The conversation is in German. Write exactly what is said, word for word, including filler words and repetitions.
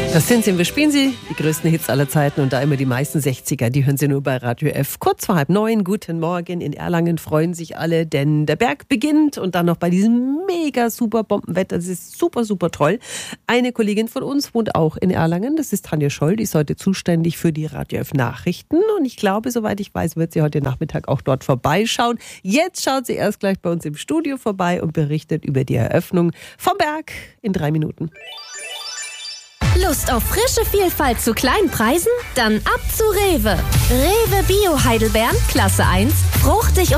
Das sind sie, wir spielen sie, die größten Hits aller Zeiten und da immer die meisten sechziger, die hören sie nur bei Radio F. Kurz vor halb neun, guten Morgen, in Erlangen freuen sich alle, denn der Berg beginnt und dann noch bei diesem mega super Bombenwetter, das ist super, super toll. Eine Kollegin von uns wohnt auch in Erlangen, das ist Tanja Scholl, die ist heute zuständig für die Radio F Nachrichten und ich glaube, soweit ich weiß, wird sie heute Nachmittag auch dort vorbeischauen. Jetzt schaut sie erst gleich bei uns im Studio vorbei und berichtet über die Eröffnung vom Berg in drei Minuten. Lust auf frische Vielfalt zu kleinen Preisen? Dann ab zu Rewe. Rewe Bio Heidelbeeren, Klasse eins, fruchtig